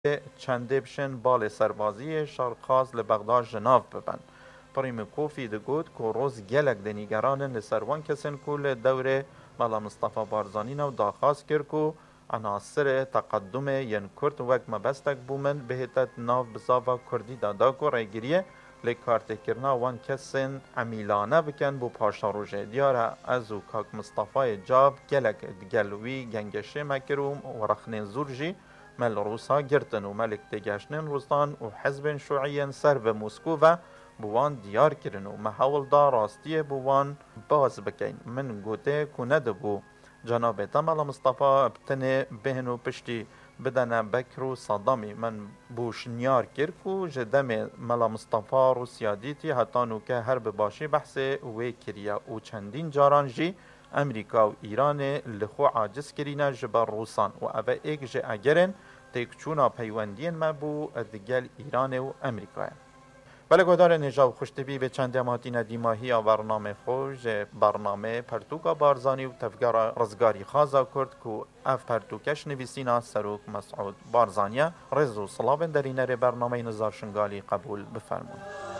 چنده بشن بال سربازی شرخاز لبغداد جناف ببن. پریم کوفی دگود که روز گلک دنیگرانن لسروان کسن که لدوره ملا مصطفى بارزانی نو داخواست کرد که عناصر تقدم ین کرد وک مبستک بومن بهتت ناو بزاوا کردی دادا که ریگریه لکارت کرنا وان کسن عمیلانه بکن بو پاشا روژه دیاره ازو کاک مصطفى جاب گلک دگلوی گنگشه مکروم و رخنین زورجی مل روسا گرتن و ملک تگشنن روستان و حزب شوعی سر به موسکو و بوان دیار کرن و محاول دا راستیه بوان باز بکن من گوته کنه دبو جناب تمالا مصطفى بتنه بهنو پشتی بدن بکر و صدامی من بوش نیار کرکو جدم ملا مصطفى روسیا دیتی حتانو که هر بباشی بحث وی کریا و چندین جاران جی امریکا و ایران لخو عاجز کرینه جبر روسان و اوه ایک جه اگرن تکچونا پیوندین ما بو ادگل ایران و امریکا. بله گودار نجاو خوشتبی به چند ماتین دیماهی برنامه خوش برنامه پرتوکا بارزانی و تفگار رزگاری خازا کرد که اف پرتوکش نویسینا سروک مسعود بارزانیا رزو صلابن درینه برنامه نزار شنگالی قبول بفرمون.